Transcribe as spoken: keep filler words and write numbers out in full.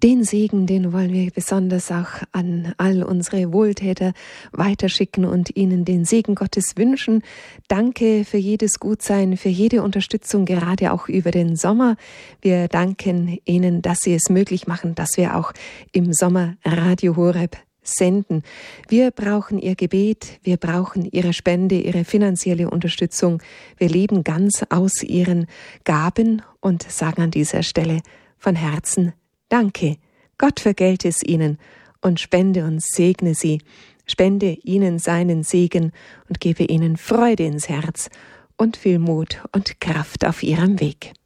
Den Segen, den wollen wir besonders auch an all unsere Wohltäter weiterschicken und ihnen den Segen Gottes wünschen. Danke für jedes Gutsein, für jede Unterstützung, gerade auch über den Sommer. Wir danken Ihnen, dass Sie es möglich machen, dass wir auch im Sommer Radio Horeb senden. Wir brauchen Ihr Gebet, wir brauchen Ihre Spende, Ihre finanzielle Unterstützung. Wir leben ganz aus Ihren Gaben und sagen an dieser Stelle von Herzen Danke. Gott vergelte es Ihnen und spende und segne Sie. Spende Ihnen seinen Segen und gebe Ihnen Freude ins Herz und viel Mut und Kraft auf Ihrem Weg.